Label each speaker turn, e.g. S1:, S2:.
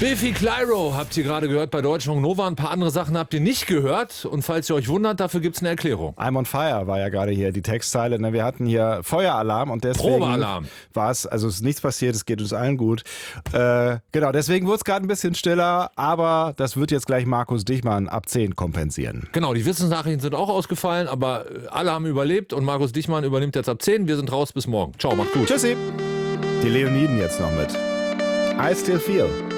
S1: Biffy Clyro habt ihr gerade gehört bei Deutschlandfunk Nova. Ein paar andere Sachen habt ihr nicht gehört. Und falls ihr euch wundert, dafür gibt es eine Erklärung.
S2: I'm on fire war ja gerade hier die Textzeile. Wir hatten hier Feueralarm und deswegen
S1: Probealarm.
S2: war es, also es ist nichts passiert, es geht uns allen gut. Genau, deswegen wurde es gerade ein bisschen stiller, aber das wird jetzt gleich Markus Dichmann ab 10 kompensieren.
S1: Genau, die Wissensnachrichten sind auch ausgefallen, aber alle haben überlebt und Markus Dichmann übernimmt jetzt ab 10. Wir sind raus, bis morgen. Ciao, macht gut.
S2: Tschüssi. Die Leoniden jetzt noch mit. I Still Feel.